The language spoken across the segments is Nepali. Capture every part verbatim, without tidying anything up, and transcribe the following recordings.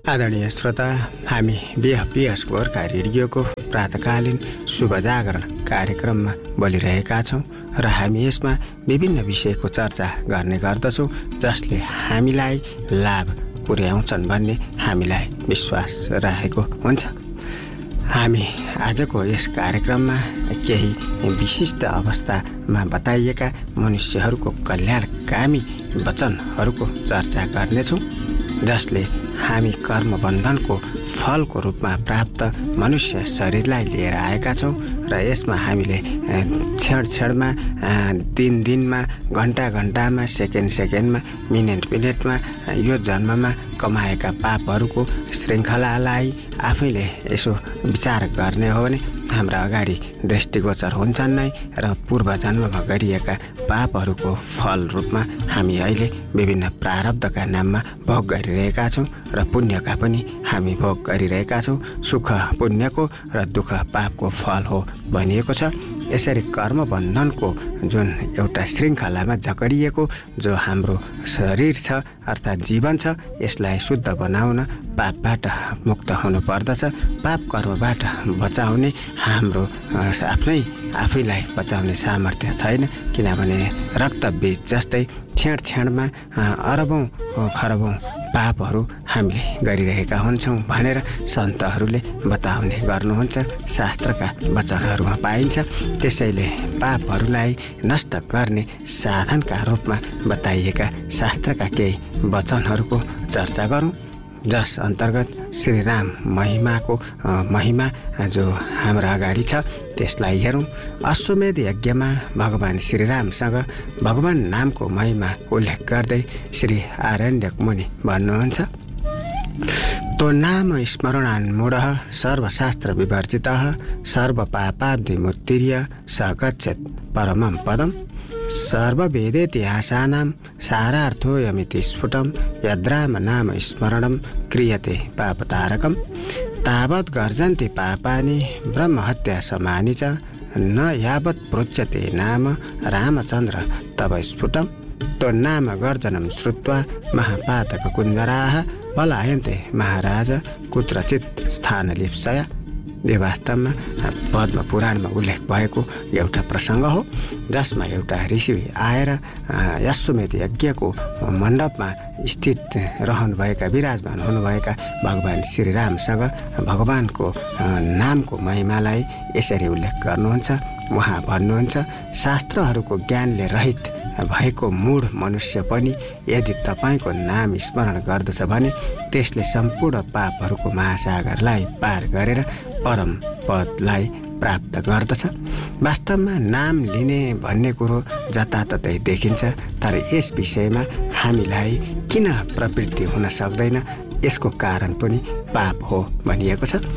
आदरणीय श्रोता, हामी बिएफपीएस गोर्खा रेडियोको प्रातकालीन शुभ जागरण कार्यक्रममा बोलिरहेका छौँ र हामी यसमा विभिन्न विषयको चर्चा गर्ने गर्दछौँ जसले हामीलाई लाभ पुर्याउँछन् भन्ने हामीलाई विश्वास रहेको हुन्छ। हामी आजको यस कार्यक्रममा केही विशिष्ट अवस्थामा बताइएका मनुष्यहरूको कल्याणकामी वचनहरूको चर्चा गर्नेछौँ जसले हामी कर्मबन्धनको फलको रूपमा प्राप्त मनुष्य शरीरलाई लिएर आएका छौँ र यसमा हामीले क्षण क्षणमा दिन दिनमा घन्टा घन्टामा सेकेन्ड सेकेन्डमा मिनेट मिनेटमा यो जन्ममा कमाएका पापहरूको श्रृङ्खलालाई आफैले यसो विचार गर्ने हो भने हाम्रा अगाडि दृष्टिगोचर हुन्छन् नै र पूर्व जन्ममा गरिएका पापहरूको फल रूपमा हामी अहिले विभिन्न प्रारब्धका नाममा भोग गरिरहेका छौँ र पुण्यका पनि हामी भोग गरिरहेका छौँ। सुख पुण्यको र दुःख पापको फल हो भनिएको छ। यसरी कर्मबन्धनको जुन एउटा श्रृङ्खलामा जकडिएको जो हाम्रो शरीर छ अर्थात् जीवन छ, यसलाई शुद्ध बनाउन पापबाट मुक्त हुनु पर्दछ। पाप कर्मबाट बचाउने हाम्रो आफ्नै आफैलाई बचाउने सामर्थ्य छैन, किनभने रक्तबीज जस्तै क्षण क्षणमा अरबौँ खरबौँ पापहरू हामीले गरिरहेका हुन्छौँ भनेर सन्तहरूले बताउने गर्नुहुन्छ, शास्त्रका वचनहरूमा पाइन्छ। त्यसैले पापहरूलाई नष्ट गर्ने साधनका रूपमा बताइएका शास्त्रका केही वचनहरूको चर्चा गरौँ, जस अन्तर्गत श्रीराम महिमाको महिमा जो हाम्रो अगाडि छ त्यसलाई हेरौँ। अश्वमेध यज्ञमा भगवान श्रीरामसँग भगवान नामको महिमा उल्लेख गर्दै श्री आरण्यक मुनि भन्नुहुन्छ, तो नाम स्मरणान्मूढः सर्वशास्त्र विवर्जितः सर्वपापाब्धिमुत्तीर्य स गच्छेत् परमं पदम् सर्ववेदेतिहासानां सारार्थोऽयमिति स्फुटं यद्राम नाम स्मरणं क्रियते पापतारकं तावत् गर्जन्ति पापानि ब्रह्महत्या समानि च न यावत् प्रोच्यते नाम रामचन्द्र तव स्फुटं तो नाम गर्जनं श्रुत्वा महापातककुञ्जराः पलायन्ते महाराज कुत्रचित् स्थानलिप्सया। यो वास्तवमा पद्म पुराणमा उल्लेख भएको एउटा प्रसङ्ग हो, जसमा एउटा ऋषि आएर अश्वमेध यज्ञको मण्डपमा स्थित रहनुभएका विराजमान हुनुभएका भगवान श्रीरामसँग भगवानको नामको महिमालाई यसरी उल्लेख गर्नुहुन्छ। उहाँ भन्नुहुन्छ, शास्त्रहरूको ज्ञानले रहित भएको मूढ मनुष्य पनि यदि तपाईँको नाम स्मरण गर्दछ भने त्यसले सम्पूर्ण पापहरूको महासागरलाई पार गरेर परम पदलाई प्राप्त गर्दछ। वास्तवमा नाम लिने भन्ने कुरो जताततै देखिन्छ, तर यस विषयमा हामीलाई किन प्रवृत्ति हुन सक्दैन, यसको कारण पनि पाप हो भनिएको छ।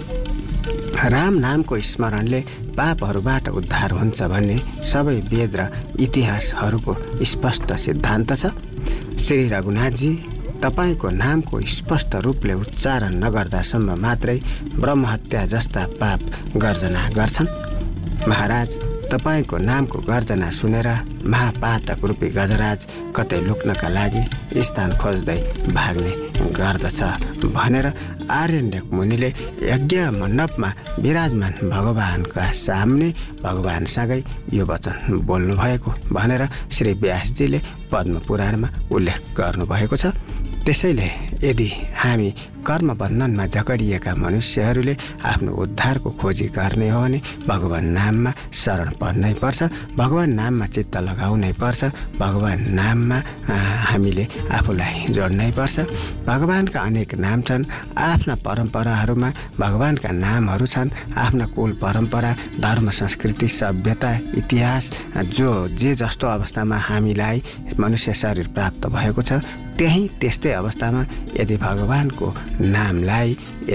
राम नामको स्मरणले पापहरूबाट उद्धार हुन्छ भन्ने सबै वेद र इतिहासहरूको स्पष्ट सिद्धान्त छ। श्री रघुनाथजी, तपाईँको नामको स्पष्ट रूपले उच्चारण नगर्दासम्म मात्रै ब्रह्महत्या जस्ता पाप गर्जना गर्छन्। महाराज, तपाईँको नामको गर्जना सुनेर महापातक रूपी गजराज कतै लुक्नका लागि स्थान खोज्दै भाग्ने गर्दछ भनेर आरण्यक मुनिले यज्ञ मण्डपमा विराजमान भगवानका सामने भगवानसँगै यो वचन बोल्नुभएको भनेर श्री व्यासजीले पद्म पुराणमा उल्लेख गर्नुभएको छ। त्यसैले यदि हामी कर्मबन्धनमा जकडिएका मनुष्यहरूले आफ्नो उद्धारको खोजी गर्ने हो भने भगवान नाममा शरण पर्नै पर्छ, भगवान नाममा चित्त लगाउनै पर्छ, भगवान नाममा हामीले आफूलाई जोड्नै पर्छ। भगवानका अनेक नाम छन्, आफ्ना परम्पराहरूमा भगवानका नामहरू छन्। आफ्ना कुल परम्परा, धर्म, संस्कृति, सभ्यता, इतिहास जो जे जस्तो अवस्थामा हामीलाई मनुष्य शरीर प्राप्त भएको छ, त्यही त्यस्तै अवस्थामा यदि भगवानको नामलाई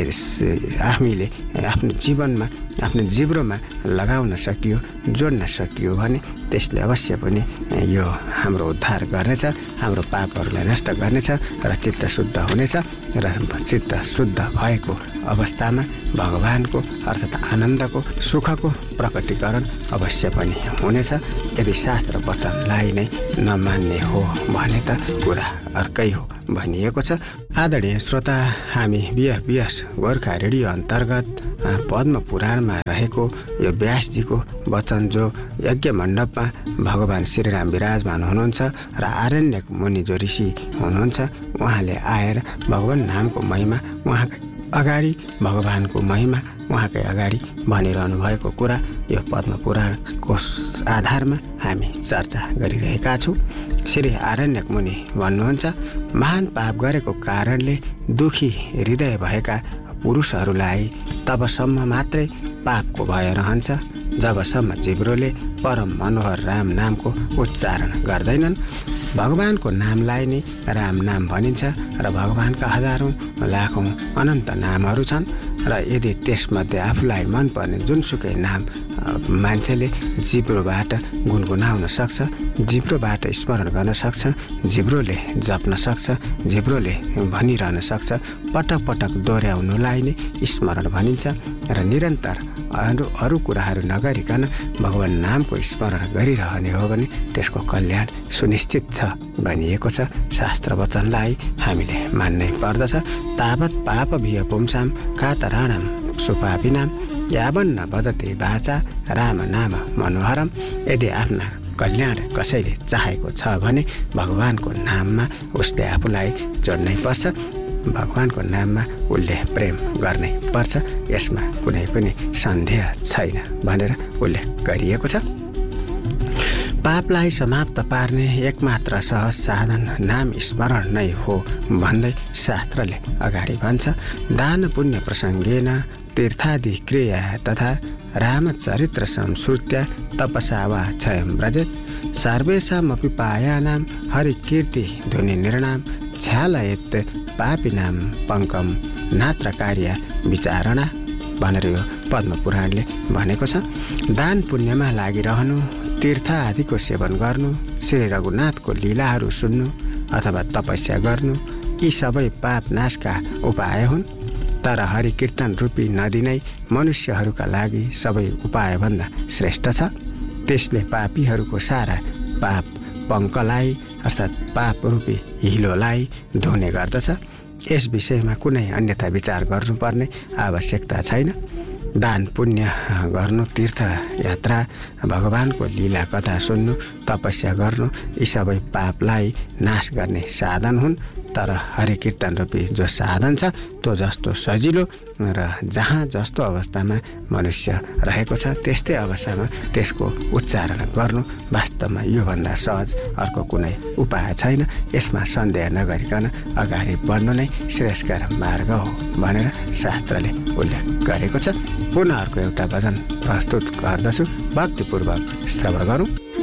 हामीले आफ्नो जीवनमा आफ्नो जिब्रोमा लगाउन सकियो, जोड्न सकियो भने त्यसले अवश्य पनि यो हाम्रो उद्धार गर्नेछ, हाम्रो पापहरूलाई नष्ट गर्नेछ र चित्त शुद्ध हुनेछ। र चित्त शुद्ध भएको अवस्थामा भगवानको अर्थात् आनन्दको, सुखको प्रकटीकरण अवश्य पनि हुनेछ। यदि शास्त्र वचनलाई नै नमान्ने हो भने त कुरा अर्कै हो भनिएको छ। आदरणीय श्रोता, हामी बिह बियस गोर्खा रेडियो अन्तर्गत पद्म पुराणमा रहेको यो व्यासजीको वचन जो यज्ञ मण्डपमा भगवान श्रीराम विराजमान हुनुहुन्छ र आरण्यक मुनि जो ऋषि हुनुहुन्छ उहाँले आएर भगवान नामको महिमा उहाँकै अगाडि भगवानको महिमा उहाँकै अगाडि भनिरहनु भएको कुरा यो पद्म पुराणको आधारमा हामी चर्चा गरिरहेका छौँ। श्री आरण्यक मुनि भन्नुहुन्छ, महान पाप गरेको कारणले दुखी हृदय भएका पुरुषहरूलाई तबसम्म मात्रै पापको भय रहन्छ जबसम्म जिब्रोले परम मनोहर राम नामको उच्चारण गर्दैनन्। भगवानको नामलाई नै राम नाम भनिन्छ र भगवानका हजारौँ लाखौँ अनन्त नामहरू छन् र यदि त्यसमध्ये आफूलाई मनपर्ने जुनसुकै नाम मान्छेले जिब्रोबाट गुनगुनाउन सक्छ, जिब्रोबाट स्मरण गर्न सक्छ, जिब्रोले जप्न सक्छ, जिब्रोले भनिरहन सक्छ, पटक पटक दोहोऱ्याउनुलाई नै स्मरण भनिन्छ र निरन्तर अरू अरू कुराहरू नगरिकन भगवान नामको स्मरण गरिरहने हो भने त्यसको कल्याण सुनिश्चित छ भनिएको छ। शास्त्र वचनलाई हामीले मान्नै पर्दछ। तावत् पाप भिय पुंसाम कातराणाम सुपापिनाम यावन्न बदते बाचा राम नाम मनोहरम। यदि आफ्ना कल्याण कसैले चाहेको छ भने भगवानको नाममा उसले आफूलाई जोड्नै पर्छ, भगवानको नाममा उसले प्रेम गर्नै पर्छ, यसमा कुनै पनि सन्देह छैन भनेर उल्लेख गरिएको छ। पापलाई समाप्त पार्ने एकमात्र सहज साधन नाम स्मरण नै हो भन्दै शास्त्रले अगाडि भन्छ। दान पुण्य प्रसङ्गेन तीर्थादि क्रिया तथा रामचरित्र संस्मृत्या तपसा वा क्षयं व्रजेत् सर्वेषामपि पायानां हरिकीर्ति ध्वनि निर्णाम छ्यालयेत् पापिनाम पङ्कम नात्र कार्य विचारणा भनेर यो पद्म पुराणले भनेको छ। दान पुण्यमा लागिरहनु, तीर्थ आदिको सेवन गर्नु, श्री रघुनाथको लीलाहरू सुन्नु अथवा तपस्या गर्नु यी सबै पाप नाशका उपाय हुन्। तर हरिकीर्तन रूपी नदी नै मनुष्यहरूका लागि सबै उपायभन्दा श्रेष्ठ छ। त्यसले पापीहरूको सारा पाप पङ्कलाई अर्थात् पाप रूपी हिलोलाई धुने गर्दछ। यस विषयमा कुनै अन्यथा विचार गर्नुपर्ने आवश्यकता छैन। दान पुण्य गर्नु, तीर्थ यात्रा, भगवानको लीला कथा सुन्नु, तपस्या गर्नु यी सबै पापलाई नाश गर्ने साधन हुन्। तर हरिकीर्तन रूपी जो साधन छ त्यो जस्तो सजिलो र जहाँ जस्तो अवस्थामा मनुष्य रहेको छ त्यस्तै अवस्थामा त्यसको उच्चारण गर्नु वास्तवमा योभन्दा सहज अर्को कुनै उपाय छैन। यसमा सन्देह नगरिकन अगाडि बढ्नु नै श्रेष्ठकर मार्ग हो भनेर शास्त्रले उल्लेख गरेको छ। पुनः अर्को एउटा भजन प्रस्तुत गर्दछु, भक्तिपूर्वक श्रवण गरौँ।